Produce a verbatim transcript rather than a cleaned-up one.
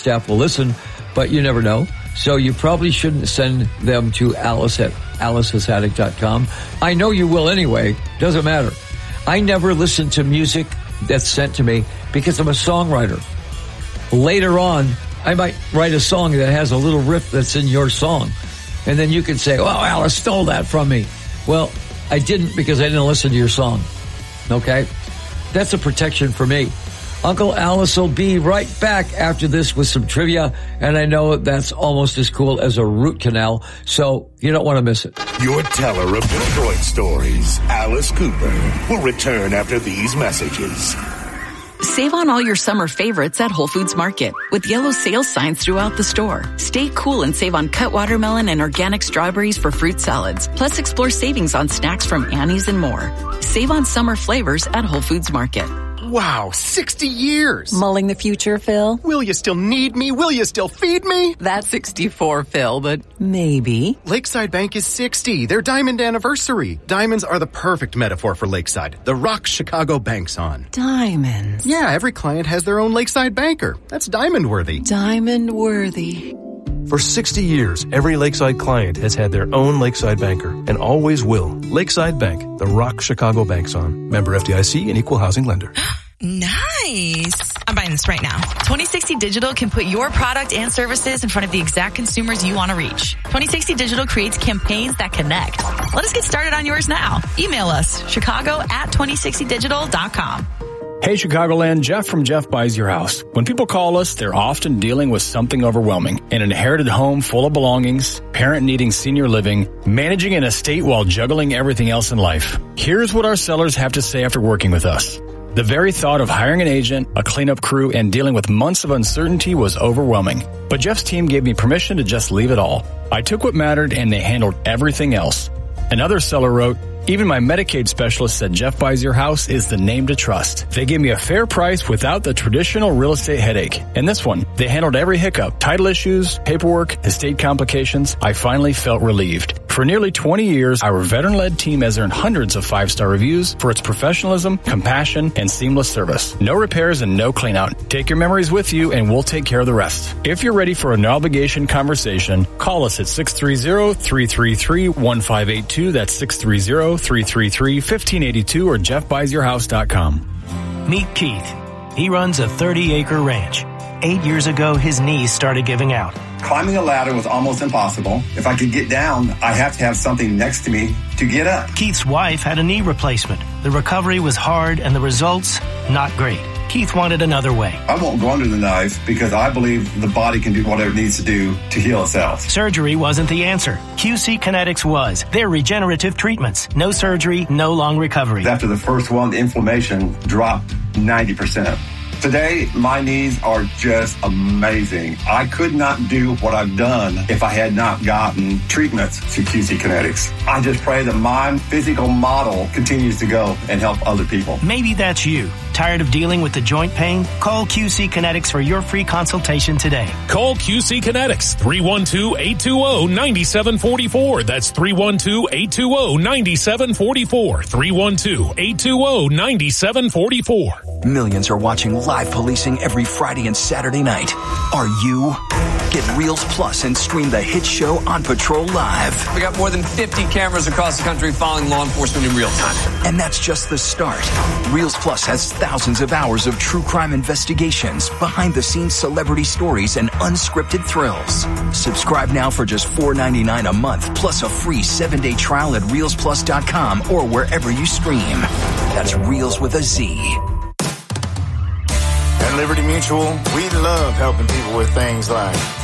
staff will listen, but you never know. So you probably shouldn't send them to Alice at alice's attic dot com. I know you will anyway. Doesn't matter. I never listen to music that's sent to me because I'm a songwriter. Later on, I might write a song that has a little riff that's in your song. And then you can say, well, Alice stole that from me. Well, I didn't because I didn't listen to your song. Okay? That's a protection for me. Uncle Alice will be right back after this with some trivia, and I know that's almost as cool as a root canal, so you don't want to miss it. Your teller of Detroit stories, Alice Cooper, will return after these messages. Save on all your summer favorites at Whole Foods Market with yellow sales signs throughout the store. Stay cool and save on cut watermelon and organic strawberries for fruit salads. Plus, explore savings on snacks from Annie's and more. Save on summer flavors at Whole Foods Market. Wow, sixty years. Mulling the future, Phil? Will you still need me? Will you still feed me? That's sixty-four, Phil, but maybe. Lakeside Bank is sixty. Their diamond anniversary. Diamonds are the perfect metaphor for Lakeside. The rock Chicago banks on. Diamonds? Yeah, every client has their own Lakeside banker. That's diamond worthy. Diamond worthy. For sixty years, every Lakeside client has had their own Lakeside banker and always will. Lakeside Bank, the rock Chicago banks on. Member F D I C and equal housing lender. Nice. I'm buying this right now. twenty sixty Digital can put your product and services in front of the exact consumers you want to reach. twenty sixty Digital creates campaigns that connect. Let us get started on yours now. Email us, chicago at twenty sixty digital dot com. Hey, Chicagoland, Jeff from Jeff Buys Your House. When people call us, they're often dealing with something overwhelming. An inherited home full of belongings, parent needing senior living, managing an estate while juggling everything else in life. Here's what our sellers have to say after working with us. The very thought of hiring an agent, a cleanup crew, and dealing with months of uncertainty was overwhelming. But Jeff's team gave me permission to just leave it all. I took what mattered and they handled everything else. Another seller wrote, even my Medicaid specialist said Jeff Buys Your House is the name to trust. They gave me a fair price without the traditional real estate headache. And this one, they handled every hiccup, title issues, paperwork, estate complications. I finally felt relieved. For nearly twenty years, our veteran-led team has earned hundreds of five-star reviews for its professionalism, compassion, and seamless service. No repairs and no cleanout. Take your memories with you and we'll take care of the rest. If you're ready for a no-obligation conversation, call us at six three zero, three three three, one five eight two. That's six three zero, three three three, one five eight two or jeff buys your house dot com. Meet Keith. He runs a thirty-acre ranch. Eight years ago, his knees started giving out. Climbing a ladder was almost impossible. If I could get down, I have to have something next to me to get up. Keith's wife had a knee replacement. The recovery was hard and the results, not great. Keith wanted another way. I won't go under the knife because I believe the body can do whatever it needs to do to heal itself. Surgery wasn't the answer. Q C Kinetics was. They're regenerative treatments. No surgery, no long recovery. After the first one, the inflammation dropped ninety percent. Today, my knees are just amazing. I could not do what I've done if I had not gotten treatments through Q C Kinetics. I just pray that my physical model continues to go and help other people. Maybe that's you. Tired of dealing with the joint pain? Call Q C Kinetics for your free consultation today. Call Q C Kinetics, three one two, eight two zero, nine seven four four. That's three one two, eight two zero, nine seven four four. three one two, eight two zero, nine seven four four. Millions are watching live policing every Friday and Saturday night. Are you? Get Reels Plus and stream the hit show On Patrol live. We got more than fifty cameras across the country following law enforcement in real time. And that's just the start. Reels Plus has thousands of hours of true crime investigations, behind-the-scenes celebrity stories, and unscripted thrills. Subscribe now for just four ninety-nine a month, plus a free seven-day trial at reels plus dot com or wherever you stream. That's Reels with a Z. At Liberty Mutual, we love helping people with things like